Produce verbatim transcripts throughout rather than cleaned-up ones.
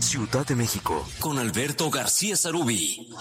Ciudad de México, con Alberto García Sarubí.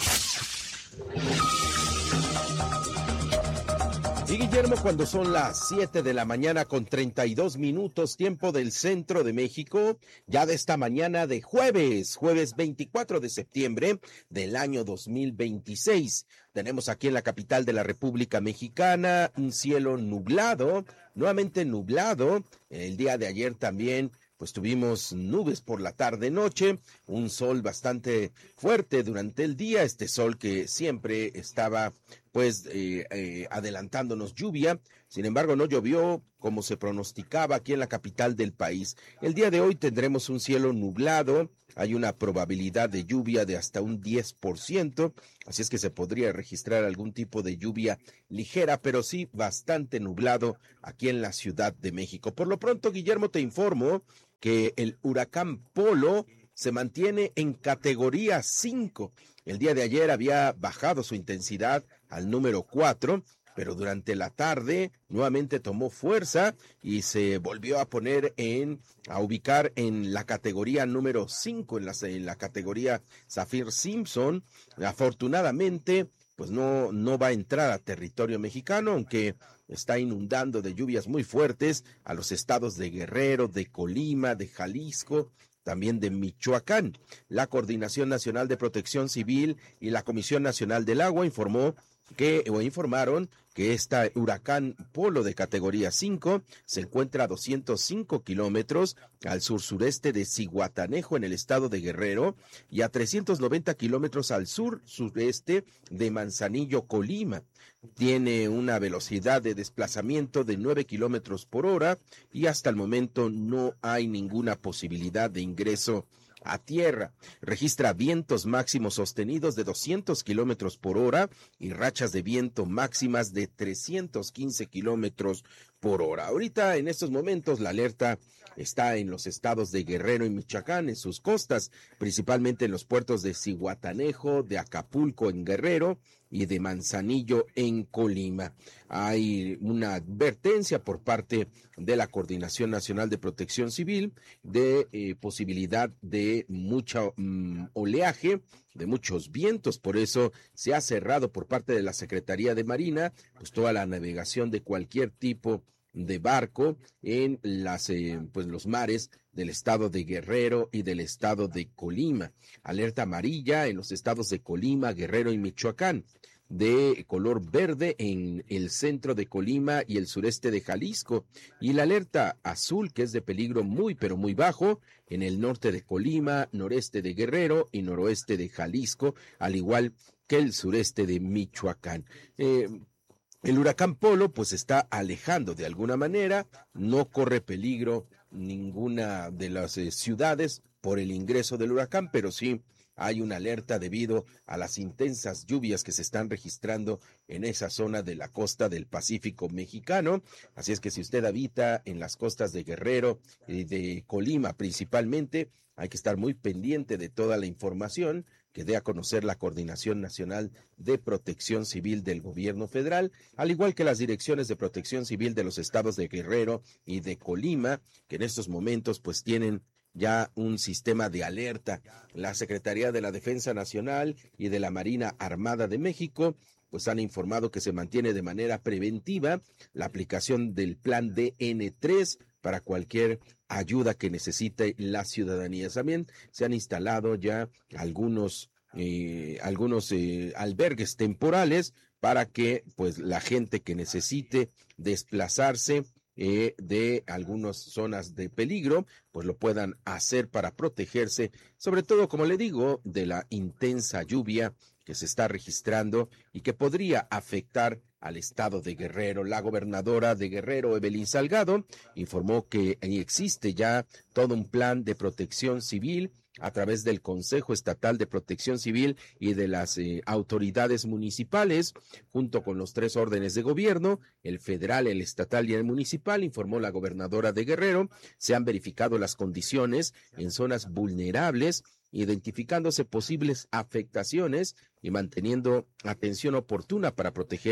Y Guillermo, cuando son las siete de la mañana con treinta y dos minutos, tiempo del centro de México, ya de esta mañana de jueves, jueves veinticuatro de septiembre del año dos mil veintiséis. Tenemos aquí en la capital de la República Mexicana un cielo nublado, nuevamente nublado. El día de ayer también pues tuvimos nubes por la tarde-noche, un sol bastante fuerte durante el día, este sol que siempre estaba pues eh, eh, adelantándonos lluvia. Sin embargo, no llovió como se pronosticaba aquí en la capital del país. El día de hoy tendremos un cielo nublado, hay una probabilidad de lluvia de hasta un diez por ciento, así es que se podría registrar algún tipo de lluvia ligera, pero sí bastante nublado aquí en la Ciudad de México. Por lo pronto, Guillermo, te informo que el huracán Polo se mantiene en categoría cinco. El día de ayer había bajado su intensidad al número cuatro, pero durante la tarde nuevamente tomó fuerza y se volvió a poner en, a ubicar en la categoría número cinco, en la, en la categoría Saffir-Simpson. Afortunadamente, pues no, no va a entrar a territorio mexicano, aunque está inundando de lluvias muy fuertes a los estados de Guerrero, de Colima, de Jalisco, también de Michoacán. La Coordinación Nacional de Protección Civil y la Comisión Nacional del Agua informó que, o informaron que este huracán Polo de categoría cinco se encuentra a doscientos cinco kilómetros al sur-sureste de Zihuatanejo en el estado de Guerrero y a trescientos noventa kilómetros al sur-sureste de Manzanillo, Colima. Tiene una velocidad de desplazamiento de nueve kilómetros por hora y hasta el momento no hay ninguna posibilidad de ingreso a tierra. Registra vientos máximos sostenidos de doscientos kilómetros por hora y rachas de viento máximas de trescientos quince kilómetros por hora. Ahorita, en estos momentos, la alerta está en los estados de Guerrero y Michoacán, en sus costas, principalmente en los puertos de Zihuatanejo, de Acapulco en Guerrero y de Manzanillo en Colima. Hay una advertencia por parte de la Coordinación Nacional de Protección Civil de eh, posibilidad de mucho um, oleaje, de muchos vientos. Por eso se ha cerrado por parte de la Secretaría de Marina pues toda la navegación de cualquier tipo de barco en las eh, pues los mares del estado de Guerrero y del estado de Colima. Alerta amarilla en los estados de Colima, Guerrero y Michoacán, de color verde en el centro de Colima y el sureste de Jalisco, y la alerta azul, que es de peligro muy pero muy bajo, en el norte de Colima, noreste de Guerrero y noroeste de Jalisco, al igual que el sureste de Michoacán. Eh, El huracán Polo pues está alejando de alguna manera, no corre peligro ninguna de las eh, ciudades por el ingreso del huracán, pero sí hay una alerta debido a las intensas lluvias que se están registrando en esa zona de la costa del Pacífico mexicano. Así es que si usted habita en las costas de Guerrero y de Colima principalmente, hay que estar muy pendiente de toda la información que dé a conocer la Coordinación Nacional de Protección Civil del Gobierno Federal, al igual que las direcciones de protección civil de los estados de Guerrero y de Colima, que en estos momentos pues tienen ya un sistema de alerta. La Secretaría de la Defensa Nacional y de la Marina Armada de México pues han informado que se mantiene de manera preventiva la aplicación del plan D N tres para cualquier ayuda que necesite la ciudadanía. También se han instalado ya algunos eh, algunos eh, albergues temporales para que pues la gente que necesite desplazarse eh, de algunas zonas de peligro pues lo puedan hacer para protegerse, sobre todo, como le digo, de la intensa lluvia que se está registrando y que podría afectar al estado de Guerrero. La gobernadora de Guerrero, Evelyn Salgado, informó que existe ya todo un plan de protección civil a través del Consejo Estatal de Protección Civil y de las eh, autoridades municipales, junto con los tres órdenes de gobierno, el federal, el estatal y el municipal, informó la gobernadora de Guerrero. Se han verificado las condiciones en zonas vulnerables, identificándose posibles afectaciones y manteniendo atención oportuna para proteger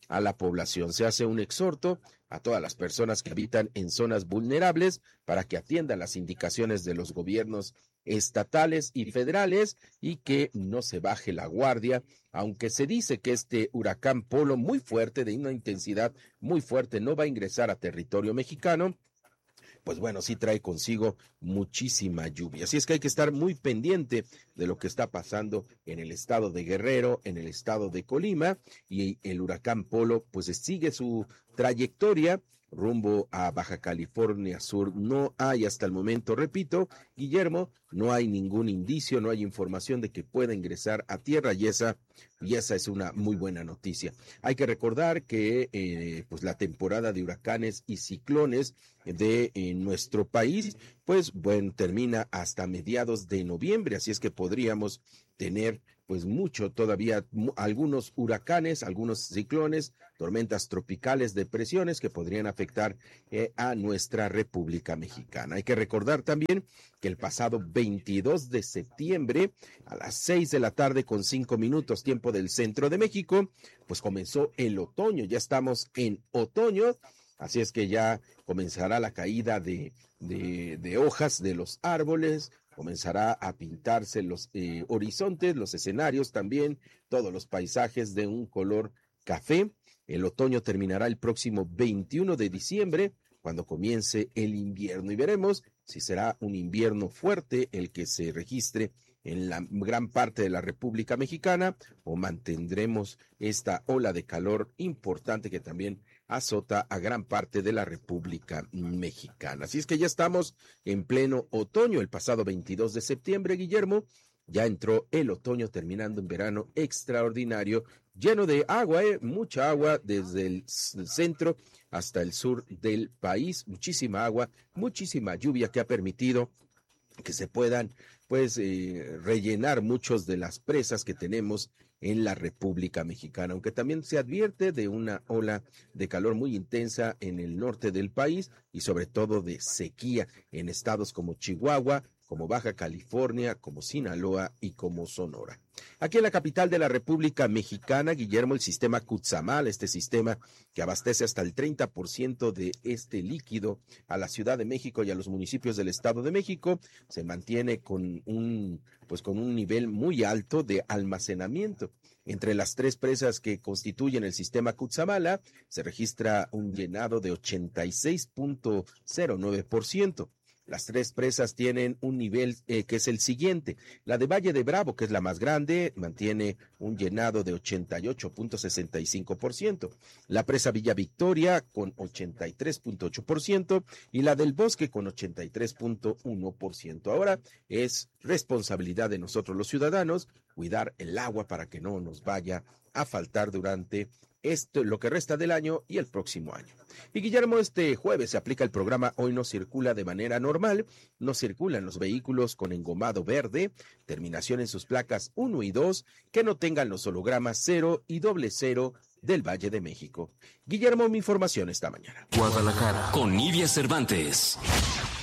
a la población. Se hace un exhorto a todas las personas que habitan en zonas vulnerables para que atiendan las indicaciones de los gobiernos estatales y federales y que no se baje la guardia, aunque se dice que este huracán Polo muy fuerte, de una intensidad muy fuerte, no va a ingresar a territorio mexicano. Pues bueno, sí trae consigo muchísima lluvia. Así es que hay que estar muy pendiente de lo que está pasando en el estado de Guerrero, en el estado de Colima, y el huracán Polo pues sigue su trayectoria rumbo a Baja California Sur. No hay hasta el momento, repito, Guillermo, no hay ningún indicio, no hay información de que pueda ingresar a tierra y esa, y esa es una muy buena noticia. Hay que recordar que eh, pues la temporada de huracanes y ciclones de eh, nuestro país, pues bueno, termina hasta mediados de noviembre, así es que podríamos tener pues mucho todavía, algunos huracanes, algunos ciclones, tormentas tropicales, depresiones que podrían afectar eh, a nuestra República Mexicana. Hay que recordar también que el pasado veintidós de septiembre a las seis de la tarde con cinco minutos tiempo del centro de México, pues comenzó el otoño, ya estamos en otoño, así es que ya comenzará la caída de, de, de hojas de los árboles, comenzará a pintarse los eh, horizontes, los escenarios también, todos los paisajes de un color café. El otoño terminará el próximo veintiuno de diciembre, cuando comience el invierno, y veremos si será un invierno fuerte el que se registre en la gran parte de la República Mexicana o mantendremos esta ola de calor importante que también azota a gran parte de la República Mexicana. Así es que ya estamos en pleno otoño. El pasado veintidós de septiembre, Guillermo, ya entró el otoño terminando en verano extraordinario, lleno de agua, eh, mucha agua desde el centro hasta el sur del país, muchísima agua, muchísima lluvia que ha permitido que se puedan pues eh, rellenar muchos de las presas que tenemos en la República Mexicana, aunque también se advierte de una ola de calor muy intensa en el norte del país y sobre todo de sequía en estados como Chihuahua, como Baja California, como Sinaloa y como Sonora. Aquí en la capital de la República Mexicana, Guillermo, el sistema Cuetzamal, este sistema que abastece hasta el treinta por ciento de este líquido a la Ciudad de México y a los municipios del Estado de México, se mantiene con un, pues con un nivel muy alto de almacenamiento. Entre las tres presas que constituyen el sistema Cutzamala, se registra un llenado de ochenta y seis punto cero nueve por ciento. Las tres presas tienen un nivel eh, que es el siguiente. La de Valle de Bravo, que es la más grande, mantiene un llenado de ochenta y ocho punto sesenta y cinco por ciento. La presa Villa Victoria con ochenta y tres punto ocho por ciento y la del Bosque con ochenta y tres punto uno por ciento. Ahora es responsabilidad de nosotros los ciudadanos cuidar el agua para que no nos vaya a faltar durante esto, lo que resta del año y el próximo año. Y Guillermo, este jueves se aplica el programa Hoy no circula de manera normal, no circulan los vehículos con engomado verde, terminación en sus placas uno y dos, que no tengan los hologramas cero y doble cero del Valle de México. Guillermo, mi información esta mañana. Guadalajara, con Nidia Cervantes.